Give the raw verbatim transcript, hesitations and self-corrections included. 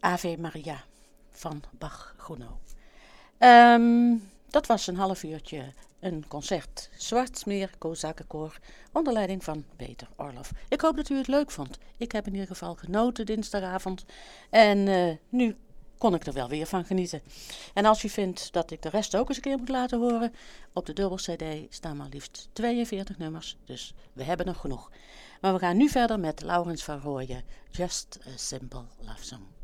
Ave Maria van Bach-Gounod. Um, dat was een half uurtje een concert Zwartsmeer Kozakenkoor onder leiding van Peter Orloff. Ik hoop dat u het leuk vond. Ik heb in ieder geval genoten dinsdagavond en uh, nu kon ik er wel weer van genieten. En als u vindt dat ik de rest ook eens een keer moet laten horen, op de dubbel C D staan maar liefst tweeënveertig nummers, dus we hebben nog genoeg. Maar we gaan nu verder met Laurens van Rooyen, Just a Simple Love Song.